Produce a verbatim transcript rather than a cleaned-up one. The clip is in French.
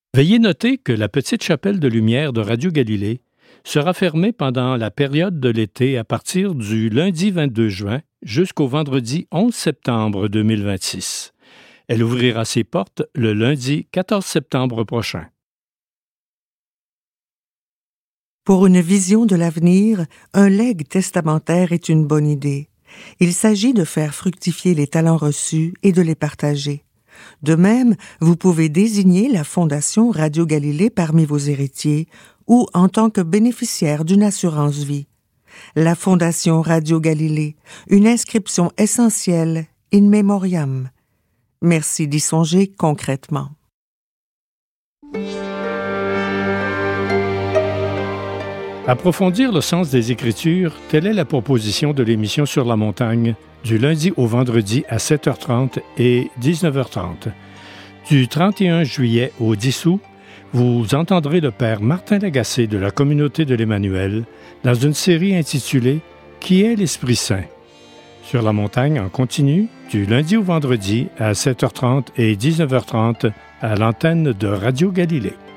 Veuillez noter que la petite chapelle de lumière de Radio Galilée sera fermée pendant la période de l'été à partir du lundi vingt-deux juin jusqu'au vendredi onze septembre deux mille vingt-six. Elle ouvrira ses portes le lundi quatorze septembre prochain. Pour une vision de l'avenir, un legs testamentaire est une bonne idée. Il s'agit de faire fructifier les talents reçus et de les partager. De même, vous pouvez désigner la Fondation Radio Galilée parmi vos héritiers ou en tant que bénéficiaire d'une assurance vie. La Fondation Radio Galilée, une inscription essentielle in memoriam. Merci d'y songer concrètement. Approfondir le sens des Écritures, telle est la proposition de l'émission Sur la montagne, du lundi au vendredi à sept heures trente et dix-neuf heures trente. Du trente et un juillet au dix août, vous entendrez le père Martin Lagacé de la communauté de l'Emmanuel dans une série intitulée « Qui est l'Esprit Saint ?» Sur la montagne en continu, du lundi au vendredi à sept heures trente et dix-neuf heures trente à l'antenne de Radio Galilée.